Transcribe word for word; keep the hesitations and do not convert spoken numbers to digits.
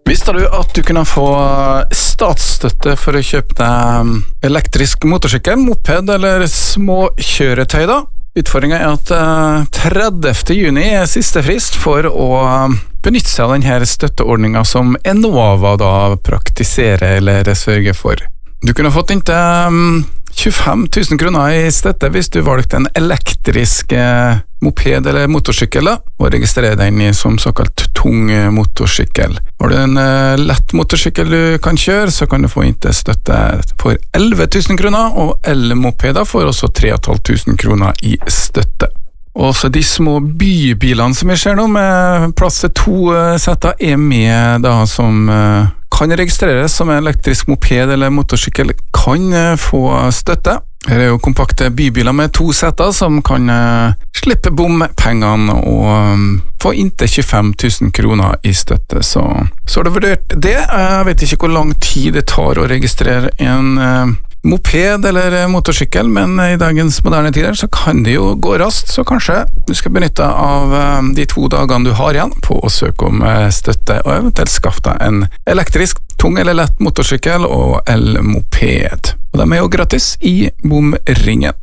Visste du at du kunne få statsstøtte for å kjøpe deg elektrisk motorsykkel, moped eller små kjøretøy da? Utfordringen er at tredivte juni er siste frist for å benytte seg av denne støtteordningen som Enova da praktiserer eller sørger for. Du kunne fått inntil tjuefem tusen kroner i støtte hvis du valgte en elektrisk moped eller motorsykkel da, og registrerer den som såkalt tung motorsykkel. Har du en lett motorsykkel du kan kjøre, så kan du få inntil støtte for elleve tusen kroner, og elmopeder får også tre tusen fem hundre kroner i støtte. Også de små bybilene som vi ser nå, med plass til to setter, er med da som kan registreres som en elektrisk moped eller motorsykkel, kan få støtte. Her er jo kompakte bybiler med to setter som kan slippe bompengene og få inntil tjuefem tusen kroner i støtte. Så, så har du vurdert det. Jeg vet ikke hvor lang tid det tar å registrere en moped eller motorsykkel, men i dagens moderne tider så kan det jo gå raskt, så kanskje du skal benytte av de to dagene du har igjen på å søke om støtte, og eventuelt skaffe deg en elektrisk, tung eller lett motorsykkel og elmoped. Og de er jo gratis i bomringen.